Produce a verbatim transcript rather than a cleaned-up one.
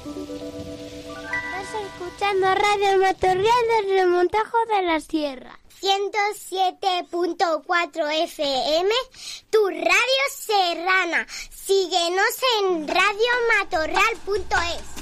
Estás escuchando Radio Matorral del Remontajo de la Sierra. ciento siete punto cuatro F M, tu radio serrana. Síguenos en radio matorral punto es.